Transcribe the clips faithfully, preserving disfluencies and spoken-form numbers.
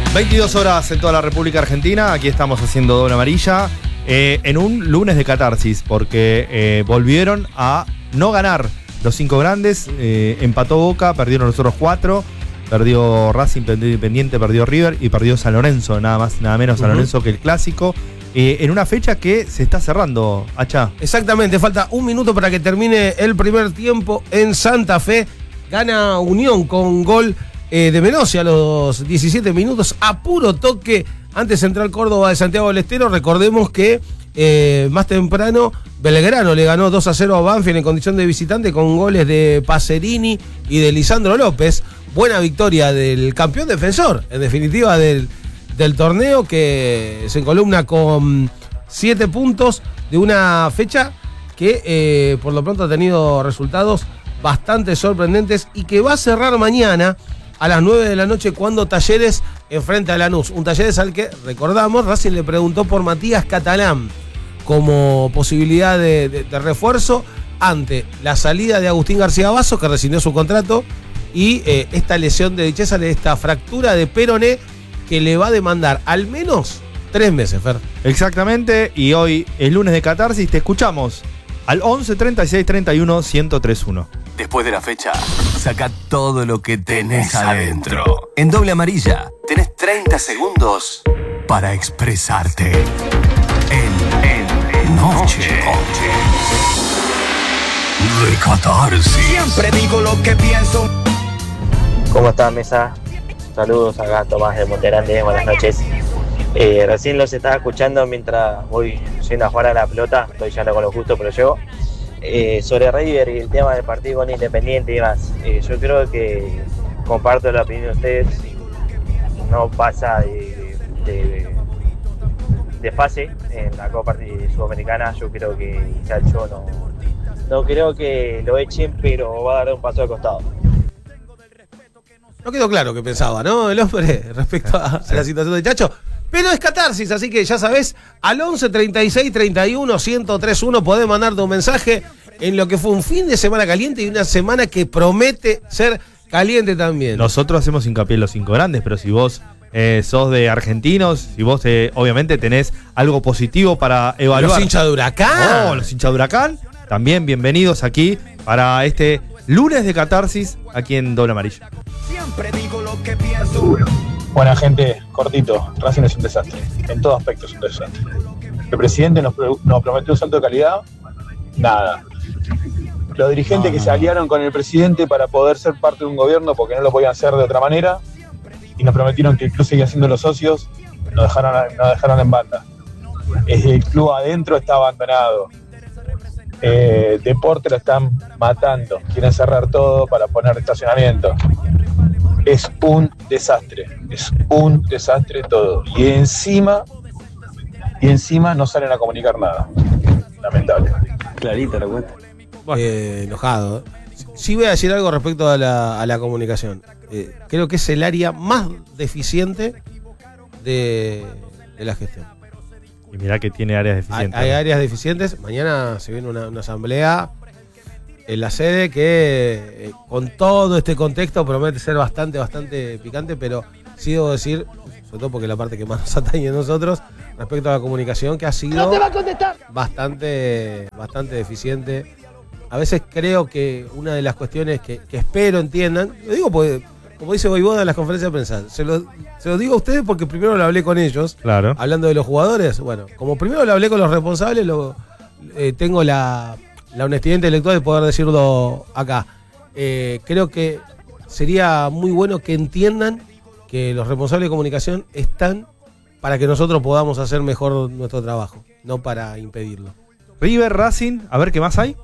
veintidós horas en toda la República Argentina. Aquí estamos haciendo Doble Amarilla eh, en un lunes de catarsis, porque eh, volvieron a no ganar los cinco grandes. Eh, empató Boca, perdieron los otros cuatro. Perdió Racing, perdió Independiente, perdió River y perdió San Lorenzo, nada más, nada menos San Lorenzo uh-huh. que el clásico. Eh, en una fecha que se está cerrando, Hacha. Exactamente, falta un minuto para que termine el primer tiempo en Santa Fe. Gana Unión con gol eh, de Menossi a los diecisiete minutos, a puro toque ante Central Córdoba de Santiago del Estero. Recordemos que eh, más temprano Belgrano le ganó dos a cero a Banfield en condición de visitante con goles de Pacerini y de Lisandro López. Buena victoria del campeón defensor, en definitiva, del, del torneo, que se encolumna con siete puntos de una fecha que eh, por lo pronto ha tenido resultados bastante sorprendentes y que va a cerrar mañana a las nueve de la noche cuando Talleres enfrenta a Lanús. Un Talleres al que, recordamos, Racing le preguntó por Matías Catalán como posibilidad de, de, de refuerzo ante la salida de Agustín García Basso, que rescindió su contrato, y eh, esta lesión de Dichesa, esta fractura de peroné que le va a demandar al menos tres meses, Fer. Exactamente, y hoy es lunes de catarsis, te escuchamos al once treinta y seis treinta y uno ciento tres uno. Después de la fecha, saca todo lo que tenés adentro. En Doble Amarilla, tenés treinta segundos para expresarte. En, en, en Noche de Catarsis. Siempre digo lo que pienso. ¿Cómo está, mesa? Saludos, acá Tomás de Monterrey, buenas noches. Eh, recién los estaba escuchando mientras voy yendo a jugar a la pelota, estoy yendo con lo justo, pero llego. Eh, sobre River y el tema del partido con Independiente y demás, eh, yo creo que comparto la opinión de ustedes, no pasa de, de, de fase en la Copa Sudamericana. Yo creo que Chacho no, no creo que lo echen, pero va a dar un paso al costado. No quedó claro qué pensaba, ¿no? El hombre respecto a, a la situación de Chacho. Pero es catarsis, así que ya sabés, al once treinta y seis treinta y uno ciento tres uno podés mandarte un mensaje en lo que fue un fin de semana caliente y una semana que promete ser caliente también. Nosotros hacemos hincapié en los cinco grandes, pero si vos eh, sos de argentinos, si vos eh, obviamente tenés algo positivo para evaluar. Los hinchas de Huracán. Oh, los hinchas de Huracán, también bienvenidos aquí para este lunes de catarsis aquí en Doble Amarilla. Siempre digo lo que pienso. Buena gente, cortito, Racing es un desastre, en todo aspecto es un desastre. El presidente nos, pro, nos prometió un salto de calidad, nada. Los dirigentes no, que no. se aliaron con el presidente para poder ser parte de un gobierno porque no lo podían hacer de otra manera y nos prometieron que el club seguía siendo los socios, nos dejaron, nos dejaron en banda. El club adentro está abandonado. Eh, deporte lo están matando, quieren cerrar todo para poner estacionamiento. Es un desastre, es un desastre todo. Y encima, y encima no salen a comunicar nada. Lamentable. Clarito la cuenta. Eh, enojado. Sí voy a decir algo respecto a la, a la comunicación. Eh, creo que es el área más deficiente de, de la gestión. Y mirá que tiene áreas deficientes. Hay, hay áreas deficientes. Mañana se viene una, una asamblea en la sede que eh, con todo este contexto promete ser bastante, bastante picante, pero sí debo decir, sobre todo porque la parte que más nos atañe a nosotros, respecto a la comunicación, que ha sido no te va a contestar. bastante, bastante deficiente. A veces creo que una de las cuestiones que, que espero entiendan, lo digo porque, como dice Voivoda en las conferencias de prensa, se lo, se lo digo a ustedes porque primero lo hablé con ellos, claro. Hablando de los jugadores. Bueno, como primero lo hablé con los responsables, lo, eh, tengo la... la honestidad intelectual de poder decirlo acá. Eh, creo que sería muy bueno que entiendan que los responsables de comunicación están para que nosotros podamos hacer mejor nuestro trabajo, no para impedirlo. River, Racing, a ver qué más hay.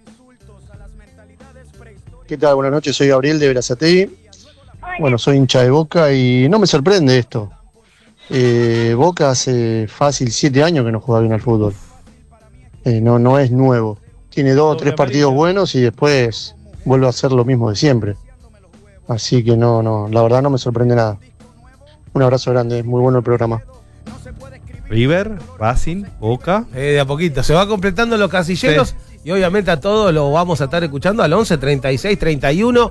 ¿Qué tal? Buenas noches, soy Gabriel de Berazategui. Bueno, soy hincha de Boca y no me sorprende esto. Eh, Boca hace fácil siete años que no juega bien al fútbol. Eh, no, no es nuevo. Tiene dos o tres partidos buenos y después vuelve a hacer lo mismo de siempre. Así que no, no, la verdad no me sorprende nada. Un abrazo grande, es muy bueno el programa. River, Racing, Boca. Eh, de a poquito, se va completando los casilleros sí. Y obviamente a todos lo vamos a estar escuchando al once treinta y seis treinta y uno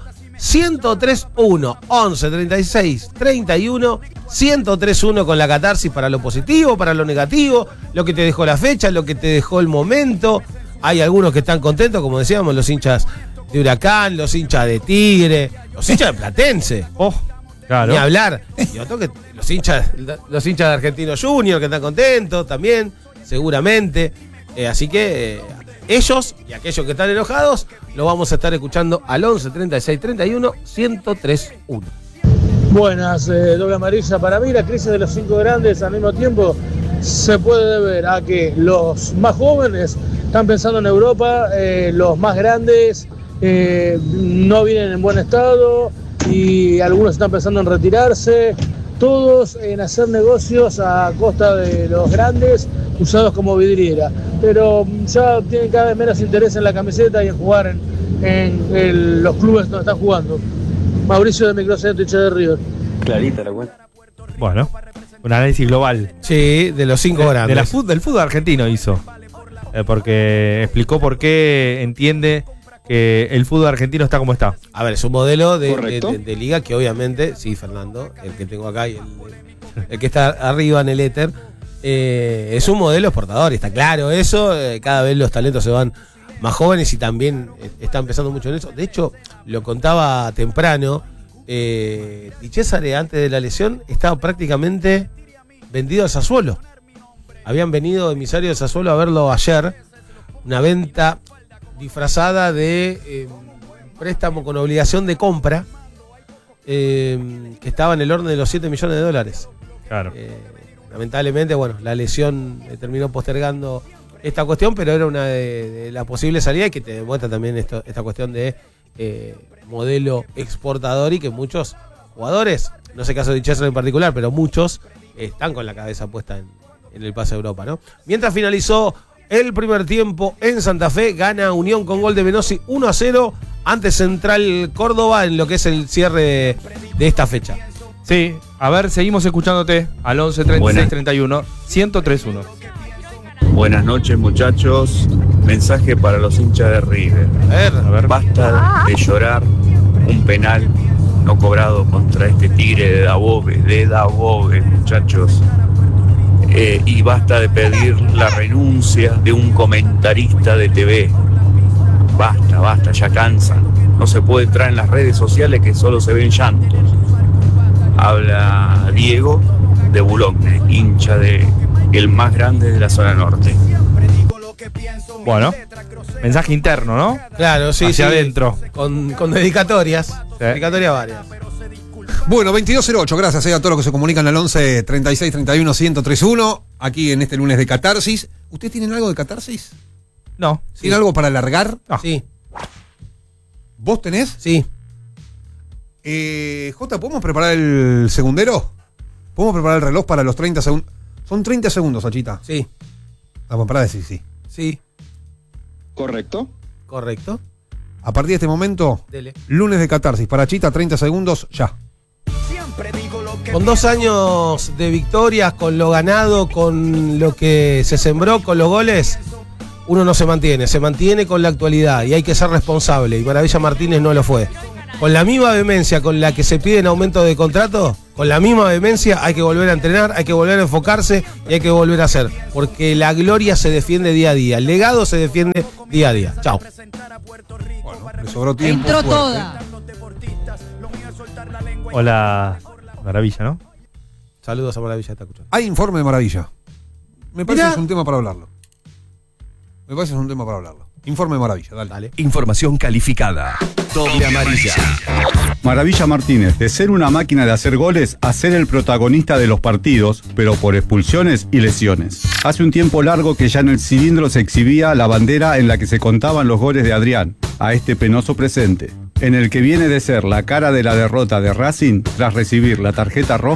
ciento tres uno. once treinta y seis treinta y uno ciento tres uno con la catarsis para lo positivo, para lo negativo, lo que te dejó la fecha, lo que te dejó el momento. Hay algunos que están contentos, como decíamos, los hinchas de Huracán, los hinchas de Tigre, los hinchas de Platense. Oh, claro. Ni hablar. Y otro que los hinchas, los hinchas de Argentinos Junior que están contentos también, seguramente. Eh, así que eh, ellos y aquellos que están enojados lo vamos a estar escuchando al once treinta y seis treinta y uno ciento tres uno. Buenas, eh, doble amarilla. Para mí la crisis de los cinco grandes al mismo tiempo se puede deber a que los más jóvenes están pensando en Europa, eh, los más grandes eh, no vienen en buen estado y algunos están pensando en retirarse, todos en hacer negocios a costa de los grandes usados como vidriera, pero ya tienen cada vez menos interés en la camiseta y en jugar en, en el, los clubes donde están jugando. Mauricio de Microcentro, hincha de River. Clarita la cuenta. Bueno, un análisis global. Sí, de los cinco de, grandes. de la fut, del fútbol argentino hizo. Eh, porque explicó por qué entiende que el fútbol argentino está como está. A ver, es un modelo de, de, de, de liga que obviamente, sí, Fernando, el que tengo acá y el, el que está arriba en el éter, eh, es un modelo exportador, y está claro eso. Eh, cada vez los talentos se van más jóvenes y también eh, está empezando mucho en eso. De hecho, lo contaba temprano, eh, Di Cesare antes de la lesión estaba prácticamente vendido al Sassuolo. Habían venido emisarios de Sassuolo a verlo ayer, una venta disfrazada de eh, préstamo con obligación de compra, eh, que estaba en el orden de los siete millones de dólares. Claro. Eh, lamentablemente, bueno, la lesión eh, terminó postergando esta cuestión, pero era una de, de la posible salida, y que te demuestra también esto, esta cuestión de eh, modelo exportador, y que muchos jugadores, no sé el caso de Chesney en particular, pero muchos eh, están con la cabeza puesta en, en el pase a Europa, ¿no? Mientras finalizó el primer tiempo en Santa Fe, gana Unión con gol de Benossi uno a cero ante Central Córdoba en lo que es el cierre de, de esta fecha. Sí, a ver, seguimos escuchándote al once treinta y seis treinta y uno ciento tres uno. Buenas noches, muchachos. Mensaje para los hinchas de River. A ver, a ver. Basta de llorar un penal no cobrado contra este Tigre de Dabove, de Dabove, muchachos. Eh, y basta de pedir la renuncia de un comentarista de T V. Basta, basta, ya cansan. No se puede entrar en las redes sociales que solo se ven llantos. Habla Diego de Boulogne, hincha de el más grande de la zona norte. Bueno, mensaje interno, ¿no? Claro, sí, hacia sí, adentro. Con, con dedicatorias. Sí. Dedicatorias varias. Bueno, veintidós cero ocho, gracias eh, a todos los que se comunican al once treinta y seis treinta y uno ciento tres uno, aquí en este lunes de Catarsis. ¿Ustedes tienen algo de Catarsis? No. ¿Tienen Sí. algo para alargar? Ah. Sí, ¿Vos tenés? sí. Eh, Jota, ¿podemos preparar el segundero? ¿Podemos preparar el reloj para los treinta segundos? Son treinta segundos, Achita. Sí, Vamos, para decir sí. sí, ¿Correcto? correcto. A partir de este momento, Dele. lunes de Catarsis. Para Achita, treinta segundos, ya. Con dos años de victorias, con lo ganado, con lo que se sembró, con los goles, uno no se mantiene, se mantiene con la actualidad y hay que ser responsable, y Maravilla Martínez no lo fue. Con la misma vehemencia con la que se piden aumento de contrato, con la misma vehemencia hay que volver a entrenar, hay que volver a enfocarse y hay que volver a hacer, porque la gloria se defiende día a día, el legado se defiende día a día. Chao. Bueno, le sobró tiempo. Entró fuerte. toda. Hola, maravilla, ¿no? Saludos a Maravilla, está escuchando. Hay informe de Maravilla. Me parece Mirá. que es un tema para hablarlo. Me parece que es un tema para hablarlo. Informe de Maravilla, dale. Dale. Información calificada. Doble amarilla. Maravilla Martínez, de ser una máquina de hacer goles a ser el protagonista de los partidos, pero por expulsiones y lesiones. Hace un tiempo largo que ya en el cilindro se exhibía la bandera en la que se contaban los goles de Adrián, a este penoso presente, en el que viene de ser la cara de la derrota de Racing tras recibir la tarjeta roja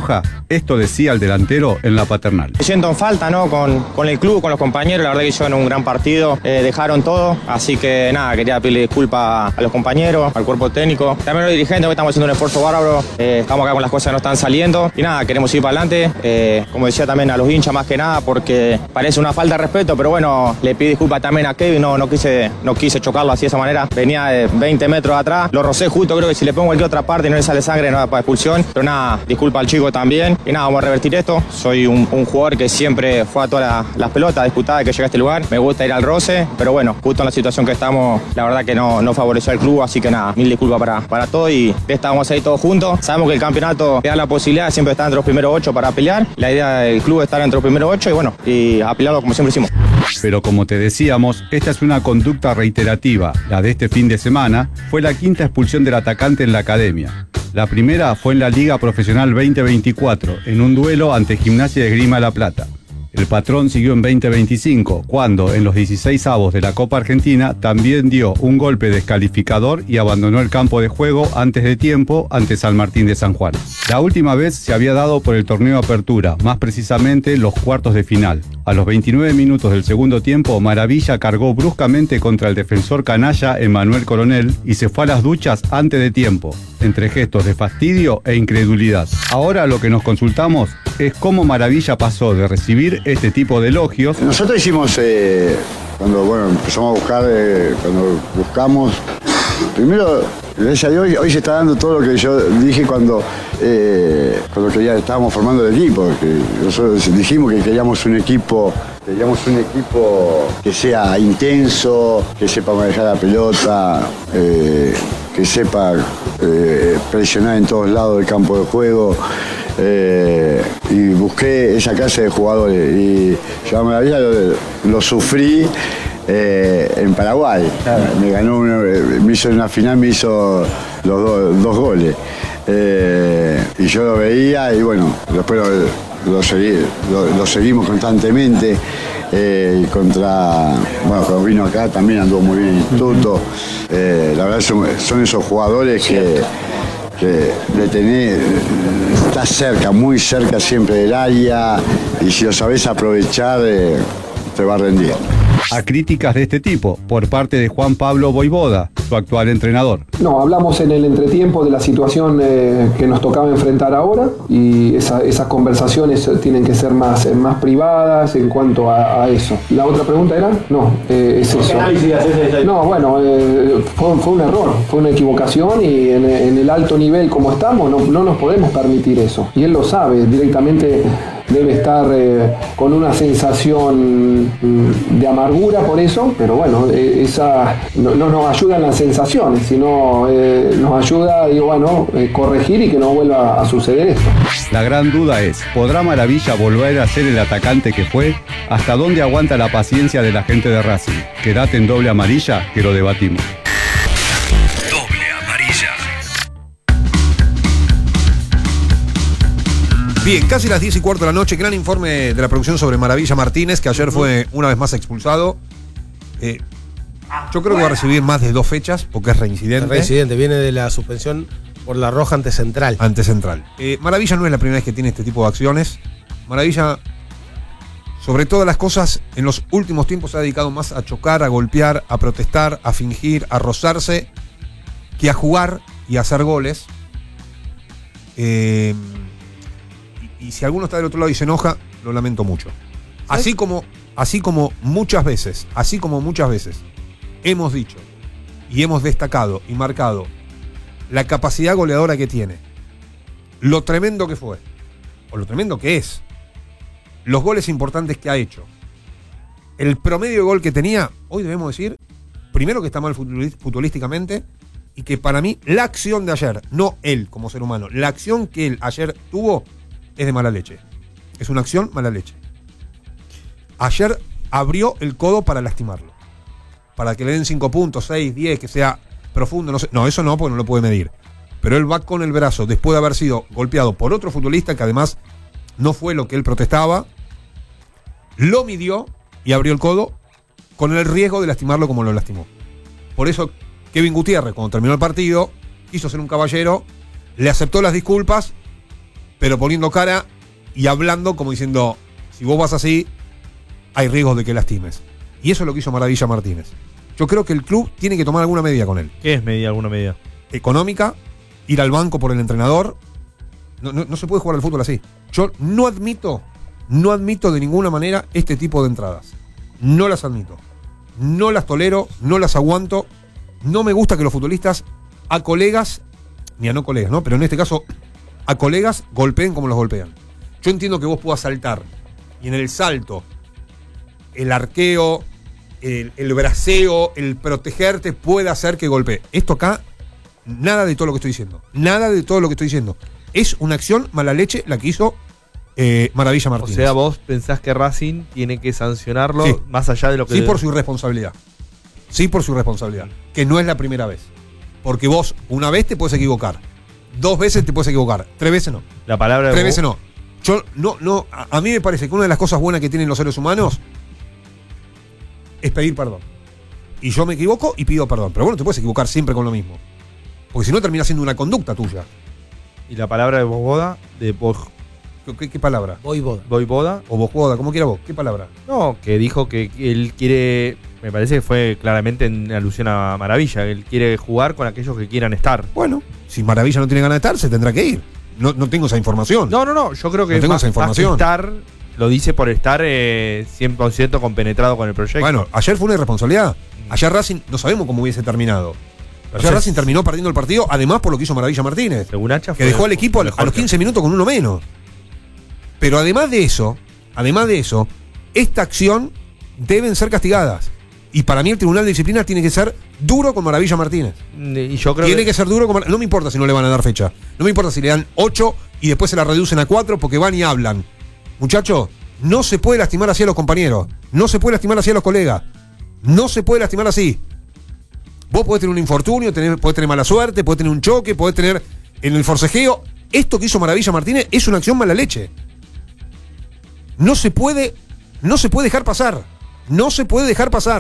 Esto decía el delantero en la Paternal. Me siento en falta, ¿no? Con, con el club, con los compañeros, la verdad que hicieron un gran partido, eh, dejaron todo, así que nada, quería pedirle disculpas a los compañeros, al cuerpo técnico, también a los dirigentes, que estamos haciendo un esfuerzo bárbaro, eh, estamos acá con las cosas que no están saliendo y nada, queremos ir para adelante, eh, como decía también a los hinchas más que nada, porque parece una falta de respeto, pero bueno, le pido disculpas también a Kevin, no, no, quise, no quise chocarlo así de esa manera, venía de veinte metros atrás, lo rocé justo, creo que si le pongo cualquier otra parte y no le sale sangre, no da para expulsión, pero nada, disculpa al chico también, y nada, vamos a revertir esto. Soy un, un jugador que siempre fue a todas las, las pelotas disputadas que llegué a este lugar. Me gusta ir al roce, pero bueno, justo en la situación que estamos, la verdad que no, no favoreció al club, así que nada, mil disculpas para, para todo y de esta vamos a ir todos juntos. Sabemos que el campeonato te da la posibilidad de siempre estar entre los primeros ocho para pelear. La idea del club es estar entre los primeros ocho y bueno, y a pelearlo como siempre hicimos. Pero como te decíamos, esta es una conducta reiterativa. La de este fin de semana fue la quinta expulsión del atacante en la academia. La primera fue en la Liga Profesional veinte veinticuatro, en un duelo ante Gimnasia de Esgrima La Plata. El patrón siguió en veinte veinticinco, cuando en los dieciséis avos de la Copa Argentina también dio un golpe descalificador y abandonó el campo de juego antes de tiempo ante San Martín de San Juan. La última vez se había dado por el torneo Apertura, más precisamente los cuartos de final. A los veintinueve minutos del segundo tiempo, Maravilla cargó bruscamente contra el defensor canalla Emanuel Coronel y se fue a las duchas antes de tiempo, entre gestos de fastidio e incredulidad. Ahora lo que nos consultamos es cómo Maravilla pasó de recibir este tipo de elogios. Nosotros hicimos, eh, cuando bueno, empezamos a buscar, eh, cuando buscamos, primero, gracias a Dios, hoy se está dando todo lo que yo dije cuando, eh, cuando que ya estábamos formando el equipo. Que nosotros dijimos que queríamos un equipo, queríamos un equipo que sea intenso, que sepa manejar la pelota, eh, que sepa eh, presionar en todos lados del campo de juego. Eh, y busqué esa clase de jugadores y yo a Maravilla lo, lo sufrí eh, en Paraguay. Me ganó una, me hizo en una final, me hizo los do, dos goles eh, y yo lo veía y bueno, después lo, lo, segui, lo, lo seguimos constantemente eh, y contra, bueno, cuando vino acá también anduvo muy bien en el instituto. Eh, la verdad son, son esos jugadores que que le tenés, estás cerca, muy cerca siempre del área y si lo sabés aprovechar eh, te va a rendir. A críticas de este tipo por parte de Juan Pablo Voivoda, su actual entrenador. No, hablamos en el entretiempo de la situación eh, que nos tocaba enfrentar ahora y esa, esas conversaciones tienen que ser más, más privadas en cuanto a, a eso. ¿La otra pregunta era? No, eh, es eso. No, bueno, eh, fue, fue un error, fue una equivocación y en, en el alto nivel como estamos no, no nos podemos permitir eso. Y él lo sabe, directamente debe estar eh, con una sensación mm, de amargura por eso, pero bueno, eh, esa no, no nos ayudan las sensaciones, sino eh, nos ayuda, digo, bueno, eh, corregir y que no vuelva a suceder esto. La gran duda es, ¿podrá Maravilla volver a ser el atacante que fue? ¿Hasta dónde aguanta la paciencia de la gente de Racing? Quédate en Doble Amarilla, que lo debatimos. Bien, casi las diez y cuarto de la noche, gran informe de la producción sobre Maravilla Martínez, que ayer fue una vez más expulsado. Eh, yo creo que va a recibir más de dos fechas, porque es reincidente. Es reincidente, viene de la suspensión por la roja ante Central. Ante Central. Eh, Maravilla no es la primera vez que tiene este tipo de acciones. Maravilla, sobre todas las cosas, en los últimos tiempos se ha dedicado más a chocar, a golpear, a protestar, a fingir, a rozarse, que a jugar y a hacer goles. Eh... Y si alguno está del otro lado y se enoja, lo lamento mucho. Así como, así como muchas veces, así como muchas veces hemos dicho y hemos destacado y marcado la capacidad goleadora que tiene, lo tremendo que fue, o lo tremendo que es, los goles importantes que ha hecho, el promedio de gol que tenía, hoy debemos decir, primero que está mal futbolísticamente y que para mí la acción de ayer, no él como ser humano, la acción que él ayer tuvo es de mala leche. Es una acción mala leche. Ayer abrió el codo para lastimarlo. Para que le den cinco puntos, seis, diez, que sea profundo. No sé. No, eso no, porque no lo puede medir. Pero él va con el brazo, después de haber sido golpeado por otro futbolista, que además no fue lo que él protestaba, lo midió y abrió el codo con el riesgo de lastimarlo como lo lastimó. Por eso Kevin Gutiérrez, cuando terminó el partido, quiso ser un caballero, le aceptó las disculpas, pero poniendo cara y hablando como diciendo, si vos vas así, hay riesgos de que lastimes. Y eso es lo que hizo Maravilla Martínez. Yo creo que el club tiene que tomar alguna medida con él. ¿Qué es medida, alguna medida? Económica, ir al banco por el entrenador. No, no, no se puede jugar al fútbol así. Yo no admito, no admito de ninguna manera este tipo de entradas. No las admito. No las tolero, no las aguanto. No me gusta que los futbolistas a colegas, ni a no colegas, ¿no? Pero en este caso, a colegas golpeen como los golpean. Yo entiendo que vos puedas saltar y en el salto, el arqueo, el, el braceo, el protegerte puede hacer que golpee. Esto acá, nada de todo lo que estoy diciendo. Nada de todo lo que estoy diciendo. Es una acción mala leche la que hizo eh, Maravilla Martínez. O sea, vos pensás que Racing tiene que sancionarlo sí. más allá de lo que... Sí, por su irresponsabilidad. Sí, por su irresponsabilidad. Que no es la primera vez. Porque vos, una vez te puedes equivocar. Dos veces te puedes equivocar. Tres veces no. La palabra... Tres vos... veces no. Yo, no, no. A, a mí me parece que una de las cosas buenas que tienen los seres humanos es pedir perdón. Y yo me equivoco y pido perdón. Pero bueno, te puedes equivocar siempre con lo mismo. Porque si no termina siendo una conducta tuya. Y la palabra de Voivoda, de vos... ¿Qué, ¿Qué palabra? Voivoda. Voivoda. O Voivoda, como quiera vos. ¿Qué palabra? No, que dijo que él quiere... Me parece que fue claramente en alusión a Maravilla. Él quiere jugar con aquellos que quieran estar. Bueno, si Maravilla no tiene ganas de estar, se tendrá que ir. No, no tengo esa información. No, no, no. Yo creo que no tengo más, esa información. más que estar, lo dice por estar eh, cien por ciento compenetrado con el proyecto. Bueno, ayer fue una irresponsabilidad. Ayer Racing no sabemos cómo hubiese terminado. Ayer Entonces, Racing terminó perdiendo el partido, además por lo que hizo Maravilla Martínez. Según Hacha, que dejó al equipo a los quince minutos con uno menos. Pero además de eso, además de eso, esta acción deben ser castigadas. Y para mí el Tribunal de Disciplina tiene que ser duro con Maravilla Martínez. Y yo creo tiene que... que ser duro con Mar... No me importa si no le van a dar fecha. No me importa si le dan ocho y después se la reducen a cuatro porque van y hablan. Muchachos, no se puede lastimar así a los compañeros. No se puede lastimar así a los colegas. No se puede lastimar así. Vos podés tener un infortunio, tener, podés tener mala suerte, podés tener un choque, podés tener en el forcejeo. Esto que hizo Maravilla Martínez es una acción mala leche. No se puede, no se puede dejar pasar. No se puede dejar pasar.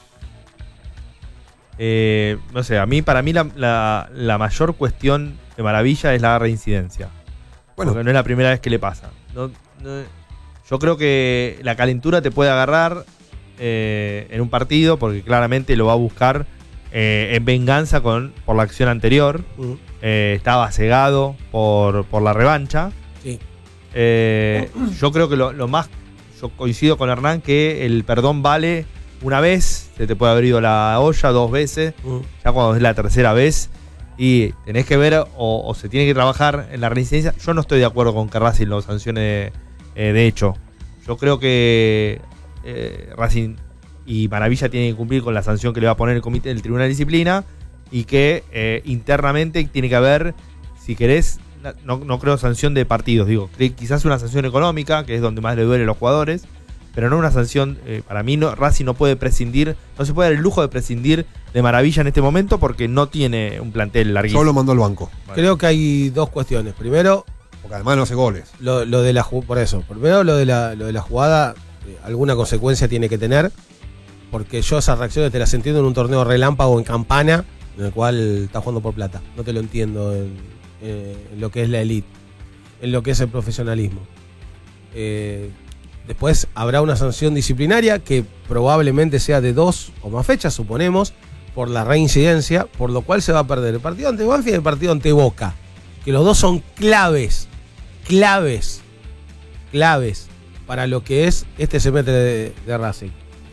Eh, no sé, a mí, para mí la, la, la mayor cuestión de Maravilla es la reincidencia. Bueno, porque no es la primera vez que le pasa. No, no, yo creo que la calentura te puede agarrar eh, en un partido porque claramente lo va a buscar eh, en venganza con, por la acción anterior. Uh-huh. eh, estaba cegado por, por la revancha. Sí. Eh, yo creo que lo, lo más, yo coincido con Hernán que el perdón vale una vez, se te puede haber ido la olla dos veces, uh. ya cuando es la tercera vez y tenés que ver o, o se tiene que trabajar en la reincidencia. Yo no estoy de acuerdo con que Racing lo sancione eh, de hecho. Yo creo que eh, Racing y Maravilla tienen que cumplir con la sanción que le va a poner el comité del Tribunal de Disciplina y que eh, internamente tiene que haber, si querés, No, no creo sanción de partidos, digo, quizás una sanción económica, que es donde más le duele a los jugadores, pero no una sanción, eh, para mí no, Racing no puede prescindir, no se puede dar el lujo de prescindir de Maravilla en este momento porque no tiene un plantel larguísimo. Solo mandó al banco. Vale. Creo que hay dos cuestiones. Primero, porque además no hace goles. Lo, lo de la por eso, primero lo de la, lo de la jugada, eh, alguna consecuencia tiene que tener, porque yo esas reacciones te las entiendo en un torneo relámpago en Campana, en el cual está jugando por plata. No te lo entiendo en Eh, en lo que es la elite, en lo que es el profesionalismo. Eh, después habrá una sanción disciplinaria que probablemente sea de dos o más fechas, suponemos, por la reincidencia, por lo cual se va a perder el partido ante Banfield y el partido ante Boca, que los dos son claves, claves, claves para lo que es este semestre de, de Racing.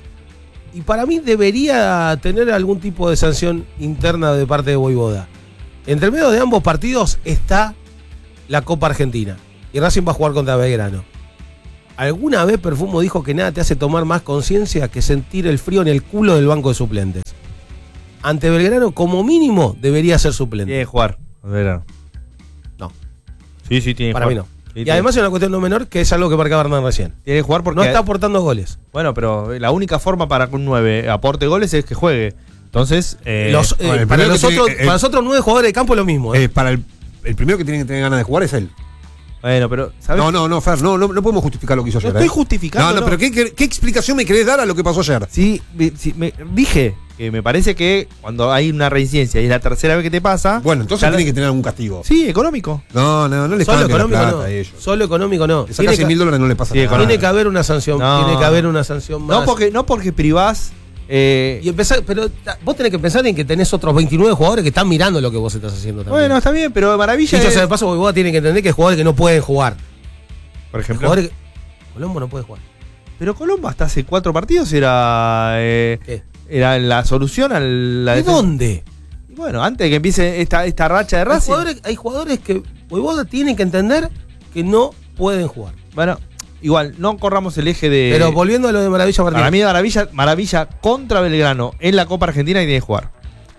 Y para mí debería tener algún tipo de sanción interna de parte de Voivoda. Entre medio de ambos partidos está la Copa Argentina y Racing va a jugar contra Belgrano. ¿Alguna vez Perfumo dijo que nada te hace tomar más conciencia que sentir el frío en el culo del banco de suplentes? Ante Belgrano, como mínimo, debería ser suplente. Tiene que jugar, Belgrano. No. Sí, sí, tiene que Para jugar. mí no. Sí, y tiene. además es una cuestión no menor, que es algo que marcaba Hernán recién. Tiene que jugar porque no está aportando goles. Bueno, pero la única forma para que un nueve aporte goles es que juegue. Entonces, eh, Los, eh, bueno, para, nosotros, tiene, eh, para nosotros nueve jugadores de campo es lo mismo. ¿eh? Eh, para el, el primero que tiene que tener ganas de jugar es él. Bueno, pero ¿sabes? No, no, no, Fer, no, no, no podemos justificar lo que hizo No ayer. estoy ¿eh? justificando. No, no, no. pero ¿qué, qué, ¿qué explicación me querés dar a lo que pasó ayer? Sí, sí me, dije que me parece que cuando hay una reincidencia y es la tercera vez que te pasa. Bueno, entonces ya tiene la- que tener algún castigo. Sí, económico. No, no, no les Solo cambia la económico plata no. a ellos. Solo económico no. Le Tiene sacas que- mil dólares no le pasa Sí, nada. económico. Tiene que haber una sanción. No. Tiene que haber una sanción más. No porque, no porque privás. eh, Y empezar, pero ta- vos tenés que pensar en que tenés otros veintinueve jugadores que están mirando lo que vos estás haciendo también. bueno, está bien, pero Maravilla. Dicho es- sea de paso, vos tiene que entender que hay jugadores que no pueden jugar. por ejemplo. Jugadores que- Colombo no puede jugar. Pero Colombo hasta hace cuatro partidos era. eh, ¿Qué? Era la solución a la ¿De defensa. dónde? Y bueno, antes de que empiece esta, esta racha de Hay Racing. jugadores, hay jugadores que Voivoda tiene que entender que no pueden jugar. Bueno, igual, no corramos el eje de. Pero volviendo a lo de Maravilla Martínez. Para mí, Maravilla, Maravilla contra Belgrano en la Copa Argentina y tiene que jugar.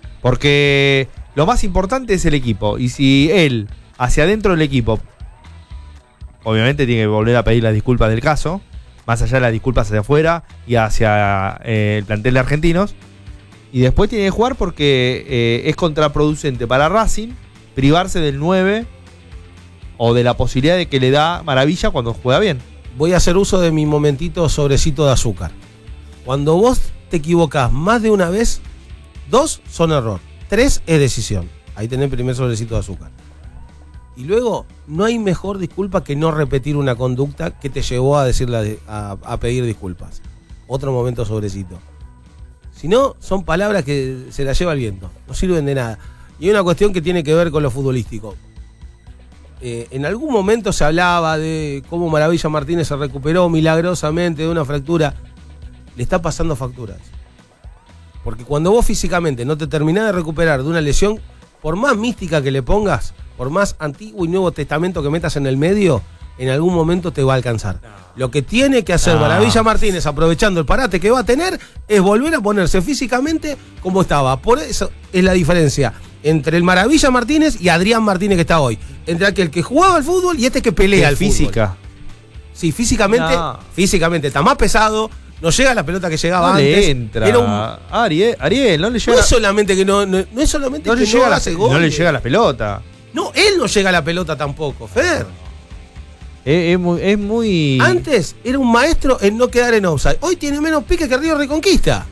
Porque lo más importante es el equipo. Y si él, hacia adentro del equipo, obviamente tiene que volver a pedir las disculpas del caso, más allá de las disculpas hacia afuera y hacia eh, el plantel de argentinos. Y después tiene que jugar porque eh, es contraproducente para Racing privarse del nueve o de la posibilidad de que le da Maravilla cuando juega bien. Voy a hacer uso de mi momentito sobrecito de azúcar. Cuando vos te equivocás más de una vez, dos son error, tres es decisión. Ahí tenés el primer sobrecito de azúcar. Y luego, no hay mejor disculpa que no repetir una conducta que te llevó a decirle a, a pedir disculpas. Otro momento sobrecito. Si no, son palabras que se las lleva el viento, no sirven de nada. Y hay una cuestión que tiene que ver con lo futbolístico. Eh, en algún momento se hablaba de cómo Maravilla Martínez se recuperó milagrosamente de una fractura. Le está pasando facturas. Porque cuando vos físicamente no te terminás de recuperar de una lesión, por más mística que le pongas, por más Antiguo y Nuevo Testamento que metas en el medio, en algún momento te va a alcanzar. Lo que tiene que hacer No. Maravilla Martínez, aprovechando el parate que va a tener, es volver a ponerse físicamente como estaba. Por eso es la diferencia entre el Maravilla Martínez y Adrián Martínez que está hoy. Entre aquel que jugaba al fútbol y este que pelea al física. fútbol. Sí, físicamente, No. físicamente está más pesado, no llega a la pelota que llegaba No antes. le entra. Era un- Ariel, Ariel, no le llega. no es solamente que no, no, no es solamente no que le llega no la, hace no goles. le llega la pelota. No, él no llega a la pelota tampoco, Fer. Es, es muy, es muy. Antes era un maestro en no quedar en offside. Hoy tiene menos pique que Río Reconquista.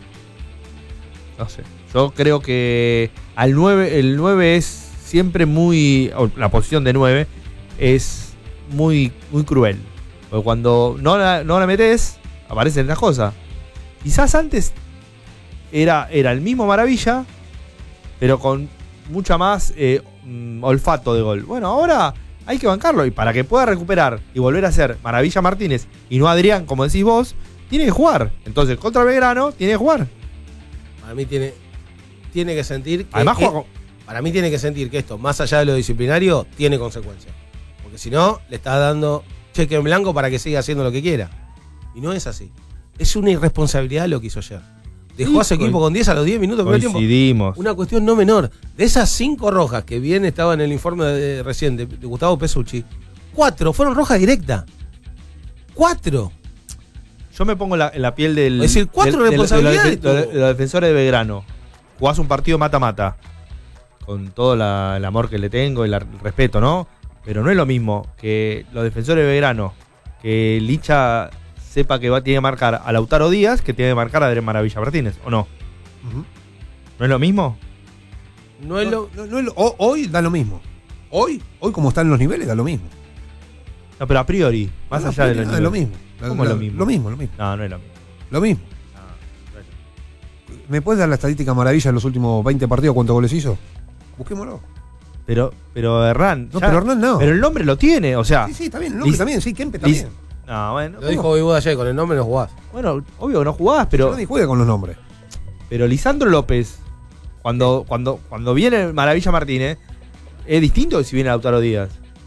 No sé. Yo creo que al nueve, el nueve es siempre muy. O la posición de nueve es muy, muy cruel. Porque cuando no la, no la metes, aparecen estas cosas. Quizás antes era, era el mismo Maravilla, pero con mucha más eh, mm, olfato de gol. Bueno, ahora hay que bancarlo. Y para que pueda recuperar y volver a ser Maravilla Martínez y no Adrián, como decís vos, tiene que jugar. Entonces, contra Belgrano, tiene que jugar. Para mí tiene, tiene que sentir que, Además, que- juega con- para mí tiene que sentir que esto, más allá de lo disciplinario, tiene consecuencias. Porque si no, le estás dando cheque en blanco para que siga haciendo lo que quiera. Y no es así. Es una irresponsabilidad lo que hizo ayer. Dejó Sí, a su equipo coin- con diez a los diez minutos del primer tiempo. Coincidimos. Una cuestión no menor. De esas cinco rojas que bien estaba en el informe de, recién de, de Gustavo Pesucci, cuatro fueron rojas directas. Cuatro. Yo me pongo en la, en la piel del. Es decir, cuatro del- de- de- responsabilidades de- de- de- tuvo. de los defensores de Belgrano. Jugás un partido mata-mata. Con todo la- el amor que le tengo y la- el respeto, ¿no? Pero no es lo mismo que los defensores de Belgrano. Que Licha sepa que va, tiene que marcar a Lautaro Díaz que tiene que marcar a Adrián Maravilla Martínez, ¿o no? Ujú. ¿No es lo mismo? No es lo. No, no es lo- ho- hoy da lo mismo. Hoy, hoy como están los niveles, da lo mismo. No, pero a priori, más No, allá de los da lo niveles. mismo. ¿Cómo es lo mismo? Lo mismo, lo mismo. No, no es lo mismo. Lo mismo. No, no es lo mismo. ¿Me puedes dar la estadística Maravilla en los últimos veinte partidos? ¿Cuántos goles hizo? Busquémoslo. Pero, pero Hernán. No, ya- pero Hernán no. Pero el nombre lo tiene, o sea. Sí, sí, está bien. El nombre Lis- también, sí, Kempe Lis- también. No, bueno. Lo dijo Voivoda ayer, con el nombre no jugás. Bueno, obvio que no jugás, pero. Nadie juega con los nombres. Pero Lisandro López, cuando, cuando, cuando viene Maravilla Martínez, es distinto de si viene Lautaro Díaz.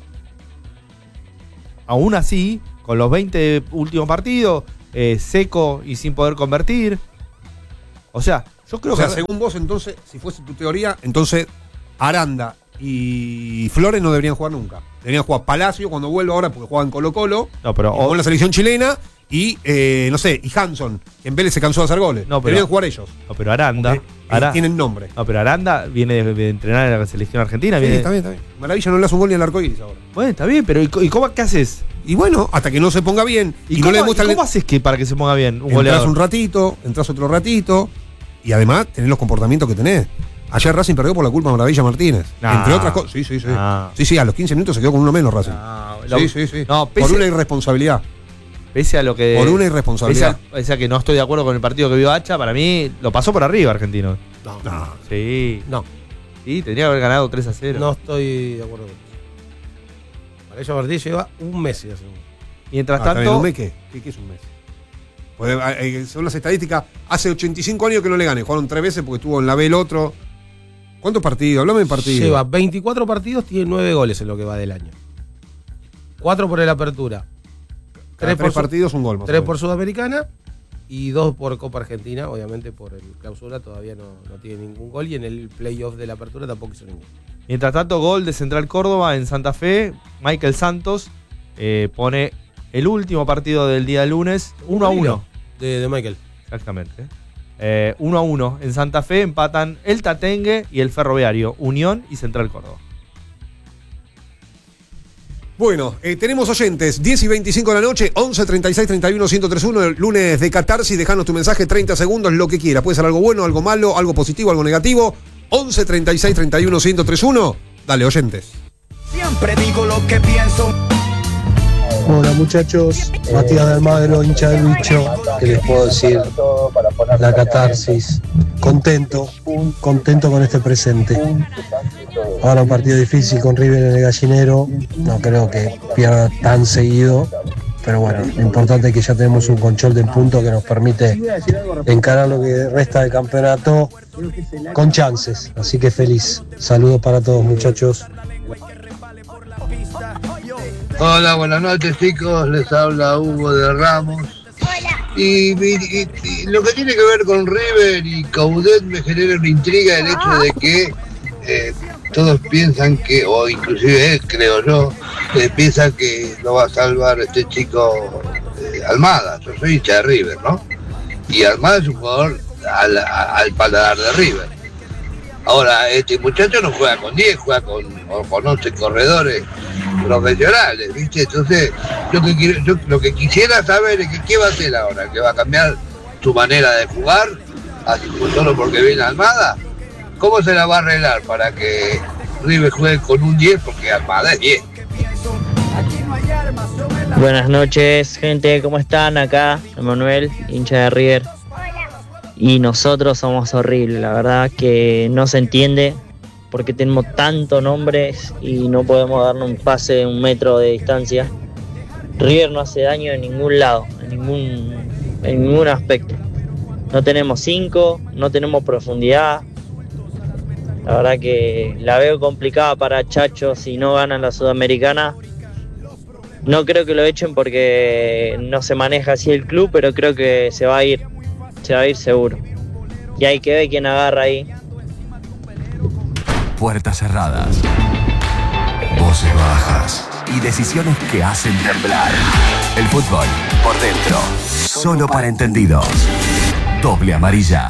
Aún así, con los veinte últimos partidos, eh, seco y sin poder convertir. O sea, yo creo O sea, que. según vos, entonces, si fuese tu teoría, entonces Aranda y Flores no deberían jugar nunca. Deberían jugar Palacio cuando vuelva ahora porque juegan Colo Colo. No, pero. Y con la selección chilena. Y, eh, no sé, y Hanson, que en Vélez se cansó de hacer goles. No, pero- Deberían jugar ellos. No, pero Aranda. Porque, eh, Ara- tienen nombre. No, pero Aranda viene de, de entrenar en la selección argentina. Sí, viene- está bien, está bien. Maravilla no le hace un gol ni al arcoíris ahora. Bueno, está bien, pero ¿y, co- y cómo, qué haces? Y bueno, hasta que no se ponga bien. ¿Y, Y, no cómo, le y demuestra cómo haces que para que se ponga bien un Entrás goleador? un ratito, entras otro ratito. y además tenés los comportamientos que tenés. Ayer Racing perdió por la culpa de Maravilla Martínez. No. Entre otras cosas. Sí, sí, sí. No. Sí, sí, a los quince minutos se quedó con uno menos Racing. No, sí, lo- sí, sí. no, por pese- una irresponsabilidad. Pese a lo que. Por una irresponsabilidad. Pese a, pese a que no estoy de acuerdo con el partido que vio Hacha, para mí lo pasó por arriba Argentino. No. No. Sí. No. Sí, tendría que haber ganado tres a cero. No estoy de acuerdo con eso. Para ella Martí lleva un mes y hace un- Mientras Ah, ¿está bien? tanto. ¿Un mes qué? ¿Qué, qué es un mes? Pues, eh, según las estadísticas, hace ochenta y cinco años que no le ganen. Jugaron tres veces porque estuvo en la B el otro. ¿Cuántos partidos? Hablame de partidos. Lleva veinticuatro partidos, tiene nueve goles en lo que va del año. cuatro por el Apertura. Cada tres tres por partidos, un gol. más o tres menos. por Sudamericana y dos por Copa Argentina. Obviamente por el clausura todavía no, no tiene ningún gol y en el playoff de la Apertura tampoco hizo ningún. Mientras tanto, gol de Central Córdoba en Santa Fe. Michael Santos eh, pone el último partido del día lunes uno a uno. De, de Michael. Exactamente. Eh, uno a uno. En Santa Fe empatan el Tatengue y el Ferroviario, Unión y Central Córdoba. Bueno, eh, tenemos oyentes, diez y veinticinco de la noche, once treinta y seis treinta y uno ciento treinta y uno, el lunes de Catarsis, dejanos tu mensaje, treinta segundos, lo que quieras. Puede ser algo bueno, algo malo, algo positivo, algo negativo. once treinta y seis treinta y uno ciento treinta y uno. Dale, oyentes. Siempre digo lo que pienso. Hola muchachos, Matías de Almagro, hincha del bicho, ¿qué les puedo decir? La catarsis, contento, contento con este presente. Ahora un partido difícil con River en el Gallinero, no creo que pierda tan seguido, pero bueno, lo importante es que ya tenemos un control de puntos que nos permite encarar lo que resta del campeonato con chances, así que feliz. Saludos para todos muchachos. Hola, buenas noches chicos, les habla Hugo de Ramos. Y, y- y lo que tiene que ver con River y Coudet me genera una intriga el hecho de que eh, todos piensan que, o inclusive él creo yo, eh, piensa que lo va a salvar este chico eh, Almada. Yo soy hincha de River, ¿no? Y Almada es un jugador al, a- al paladar de River. Ahora, este muchacho no juega con diez, juega con, o con once corredores profesionales, ¿viste? Entonces, yo, que quiero- yo lo que quisiera saber es que qué va a hacer ahora, que va a cambiar su manera de jugar, así como solo porque viene Almada. ¿Cómo se la va a arreglar para que River juegue con un diez? Porque Almada es diez. Buenas noches, gente, ¿cómo están? Acá, Emanuel, hincha de River. Y nosotros somos horribles, la verdad que no se entiende por qué tenemos tantos nombres y no podemos darnos un pase de un metro de distancia. River no hace daño en ningún lado, en ningún, en ningún aspecto. No tenemos cinco, no tenemos profundidad. La verdad que la veo complicada para Chacho si no ganan la Sudamericana. No creo que lo echen porque no se maneja así el club, pero creo que se va a ir, se va a ir seguro. Y hay que ver quién agarra ahí. Puertas cerradas, voces bajas y decisiones que hacen temblar. El fútbol por dentro, solo para entendidos. Doble amarilla.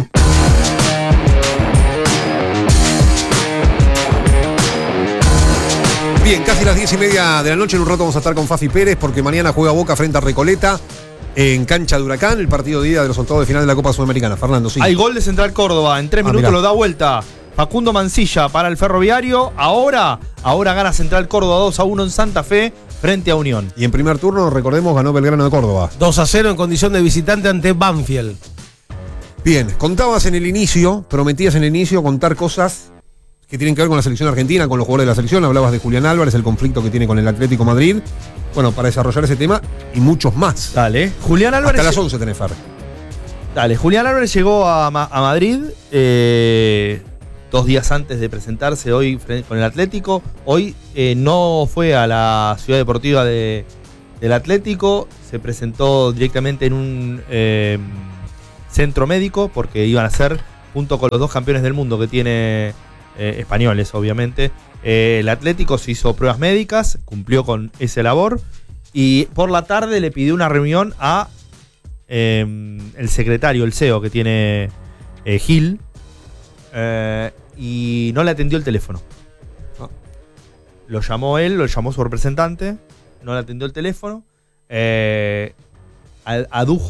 Bien, casi las diez y media de la noche, en un rato vamos a estar con Fafi Pérez porque mañana juega Boca frente a Recoleta en cancha de Huracán, el partido de ida de los octavos de final de la Copa Sudamericana. Fernando, sí. Hay gol de Central Córdoba. En tres Ah, minutos mirá. lo da vuelta Facundo Mancilla para el Ferroviario. Ahora, ahora gana Central Córdoba dos a uno en Santa Fe frente a Unión. Y en primer turno, recordemos, ganó Belgrano de Córdoba. dos a cero en condición de visitante ante Banfield. Bien, contabas en el inicio, prometías en el inicio contar cosas que tienen que ver con la selección argentina, con los jugadores de la selección. Hablabas de Julián Álvarez, el conflicto que tiene con el Atlético Madrid. Bueno, para desarrollar ese tema y muchos más. Dale. Julián Álvarez. Hasta las once tenés, Fer. Dale, Julián Álvarez llegó a, Ma- a Madrid eh, dos días antes de presentarse hoy fre- con el Atlético. Hoy eh, no fue a la ciudad deportiva de, del Atlético, se presentó directamente en un eh, centro médico porque iban a ser, junto con los dos campeones del mundo que tiene eh, españoles, obviamente, eh, el Atlético se hizo pruebas médicas, cumplió con esa labor y por la tarde le pidió una reunión a Eh, el secretario, el C E O que tiene eh, Gil, eh, y no le atendió el teléfono. Ah. Lo llamó él, lo llamó su representante, no le atendió el teléfono, eh, adujo